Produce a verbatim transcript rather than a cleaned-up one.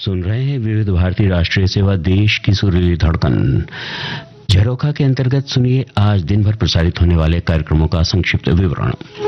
सुन रहे हैं विविध भारती राष्ट्रीय सेवा, देश की सुरीली धड़कन। झरोखा के अंतर्गत सुनिए आज दिन भर प्रसारित होने वाले कार्यक्रमों का संक्षिप्त विवरण।